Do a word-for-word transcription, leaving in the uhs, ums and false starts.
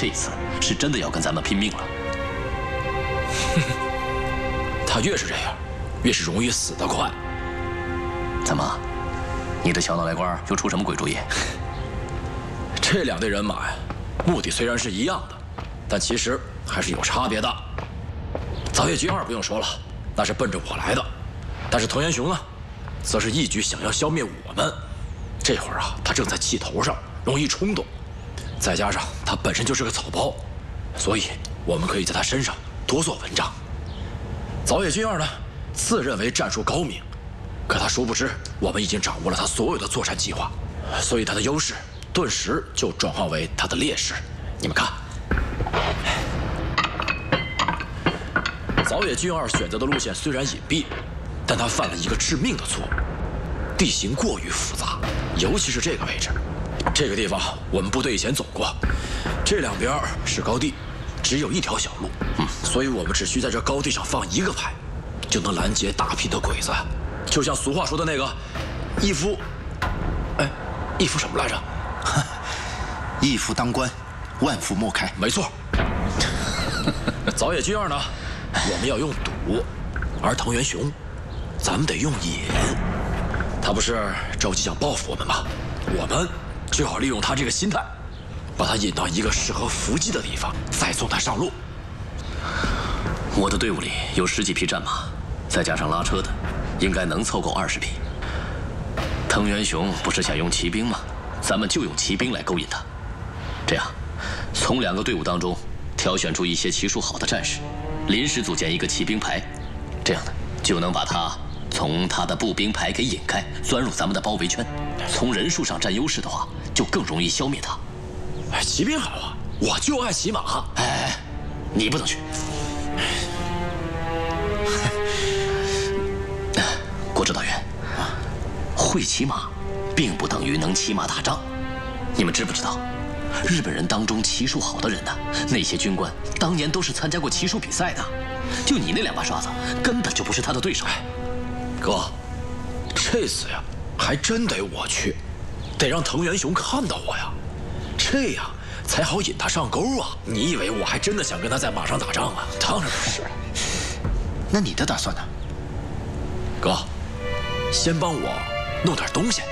这次是真的要跟咱们拼命了。 他越是这样，越是容易死得快。 怎么，你的小脑袋瓜又出什么鬼主意？ 这两队人马呀，目的虽然是一样的，但其实还是有差别的。早野军二不用说了，那是奔着我来的，但是藤原雄呢，则是一举想要消灭我们。这会儿啊，他正在气头上，容易冲动，再加上他本身就是个草包，所以我们可以在他身上多做文章。早野军二呢，自认为战术高明，可他殊不知我们已经掌握了他所有的作战计划，所以他的优势顿时就转化为他的劣势。你们看，早野军二选择的路线虽然隐蔽，但他犯了一个致命的错误：地形过于复杂，尤其是这个位置。这个地方我们部队以前走过，这两边是高地，只有一条小路，嗯，所以我们只需在这高地上放一个牌，就能拦截大批的鬼子。就像俗话说的那个，一夫，哎，一夫什么来着？ 一夫当关，万夫莫开。 没错。早野军二呢，我们要用赌，而藤原雄，咱们得用引。他不是着急想报复我们吗？我们就要利用他这个心态，把他引到一个适合伏击的地方，再送他上路。 我的队伍里有十几匹战马，再加上拉车的，应该能凑够二十匹。藤原雄不是想用骑兵吗？咱们就用骑兵来勾引他。这样，从两个队伍当中挑选出一些骑术好的战士，临时组建一个骑兵排，这样呢，就能把他从他的步兵排给引开，钻入咱们的包围圈。从人数上占优势的话，就更容易消灭他。 哎，骑兵好啊，我就爱骑马。 哎，你不能去。国指导员，会骑马，并不等于能骑马打仗。你们知不知道，日本人当中骑术好的人呢，那些军官当年都是参加过骑术比赛的。就你那两把刷子，根本就不是他的对手。 哥，这次呀，还真得我去，得让藤原雄看到我呀，这样才好引他上钩啊！你以为我还真的想跟他在马上打仗啊？当然不是。 那你的打算呢？ 哥，先帮我弄点东西。